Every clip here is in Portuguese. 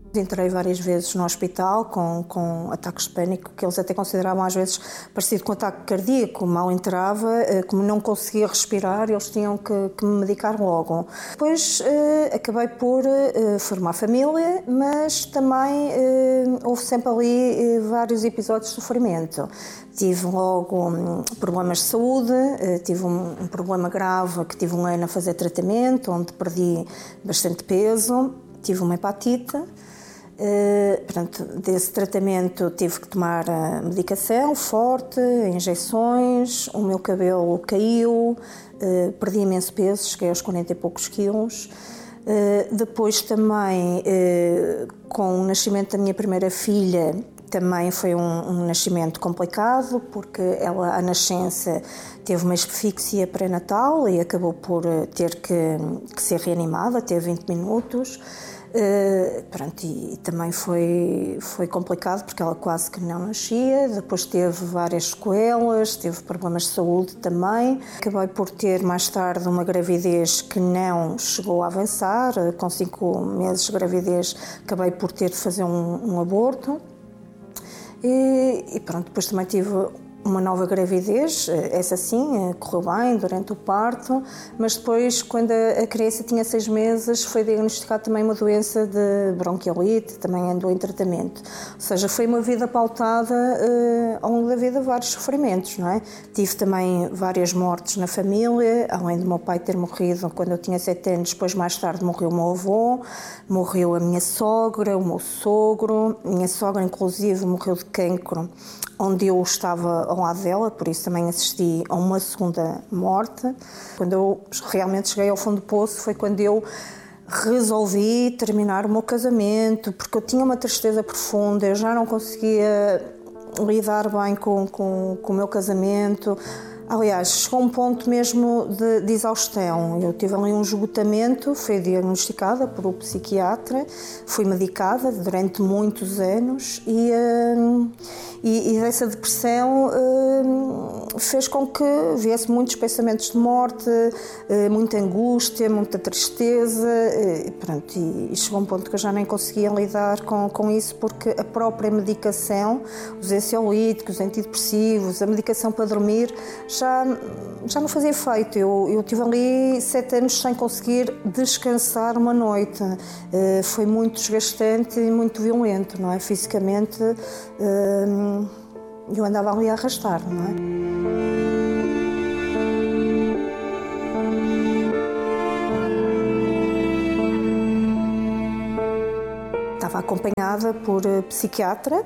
Entrei várias vezes no hospital com ataques de pânico, que eles até consideravam às vezes parecido com ataque cardíaco. Mal entrava, como não conseguia respirar, eles tinham que me medicar logo. Depois acabei por formar família, mas também houve sempre ali vários episódios de sofrimento. Tive logo problemas de saúde, tive um problema grave que tive 1 ano a fazer tratamento, onde perdi bastante peso, tive uma hepatite. Portanto, desse tratamento tive que tomar medicação forte, injeções, o meu cabelo caiu, perdi imenso peso, cheguei aos 40 e poucos quilos. Depois também, com o nascimento da minha primeira filha, também foi um nascimento complicado, porque ela, à nascença, teve uma asfixia pré-natal e acabou por ter que ser reanimada, teve 20 minutos. E também foi complicado porque ela quase que não nascia, depois teve várias sequelas, teve problemas de saúde também. Acabei por ter mais tarde uma gravidez que não chegou a avançar, com 5 meses de gravidez acabei por ter de fazer um aborto. Depois também tive uma nova gravidez, essa sim, correu bem durante o parto, mas depois, quando a criança tinha 6 meses, foi diagnosticada também uma doença de bronquiolite, também andou em tratamento. Ou seja, foi uma vida pautada ao longo da vida, vários sofrimentos, não é? Tive também várias mortes na família, além do meu pai ter morrido quando eu tinha 7 anos, depois mais tarde morreu o meu avô, morreu a minha sogra, o meu sogro, a minha sogra inclusive morreu de cancro, onde eu estava ao lado dela, por isso também assisti a uma segunda morte. Quando eu realmente cheguei ao fundo do poço foi quando eu resolvi terminar o meu casamento, porque eu tinha uma tristeza profunda, eu já não conseguia lidar bem com o meu casamento. Aliás, chegou um ponto mesmo de exaustão. Eu tive ali um esgotamento, fui diagnosticada por um psiquiatra, fui medicada durante muitos anos e essa depressão fez com que viesse muitos pensamentos de morte, muita angústia, muita tristeza, e chegou um ponto que eu já nem conseguia lidar com isso, porque a própria medicação, os ansiolíticos, os antidepressivos, a medicação para dormir, já não fazia efeito. Eu tive ali 7 anos sem conseguir descansar uma noite. Foi muito desgastante e muito violento, não é? Fisicamente, eu andava ali a arrastar, não é? Estava acompanhada por psiquiatra.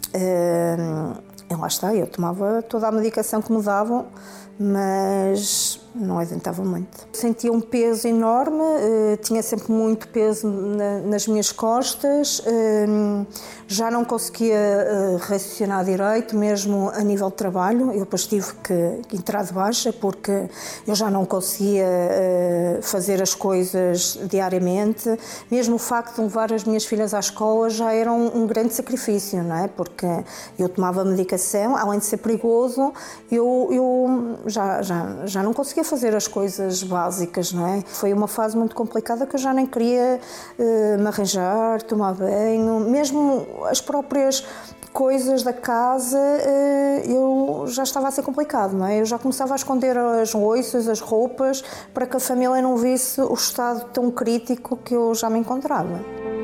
E lá está, eu tomava toda a medicação que me davam, mas não adiantava muito. Sentia um peso enorme, tinha sempre muito peso nas minhas costas, já não conseguia raciocinar direito, mesmo a nível de trabalho. Eu depois tive que entrar de baixa, porque eu já não conseguia fazer as coisas diariamente. Mesmo o facto de levar as minhas filhas à escola já era um grande sacrifício, não é? Porque eu tomava medicação, além de ser perigoso, eu já não conseguia fazer as coisas básicas, não é? Foi uma fase muito complicada que eu já nem queria me arranjar, tomar banho, mesmo as próprias coisas da casa, eu já estava a ser complicado, não é? Eu já começava a esconder as louças, as roupas, para que a família não visse o estado tão crítico que eu já me encontrava.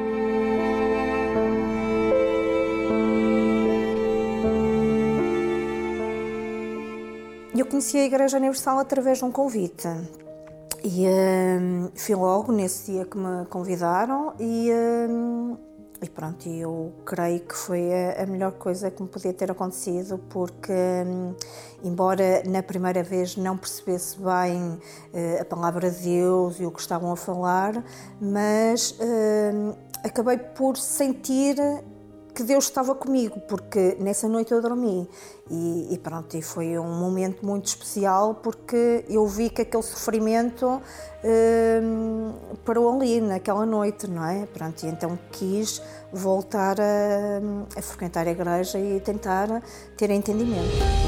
Eu conheci a Igreja Universal através de um convite e fui logo nesse dia que me convidaram e pronto, eu creio que foi a melhor coisa que me podia ter acontecido, porque embora na primeira vez não percebesse bem a palavra de Deus e o que estavam a falar, mas acabei por sentir que Deus estava comigo, porque nessa noite eu dormi e pronto, e foi um momento muito especial, porque eu vi que aquele sofrimento parou ali naquela noite, não é? Pronto, e então quis voltar a frequentar a igreja e tentar ter entendimento.